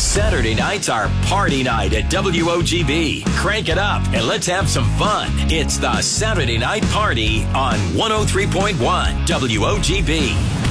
Saturday nights are party night at WOGB. Crank it up and let's have some fun. It's the Saturday Night Party on 103.1 WOGB.